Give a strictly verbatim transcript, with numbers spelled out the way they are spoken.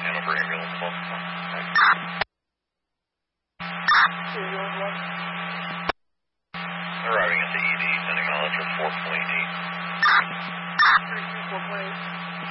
Hanover ambulance one. Arriving at the E D, sending mileage of four point eight. four point eight.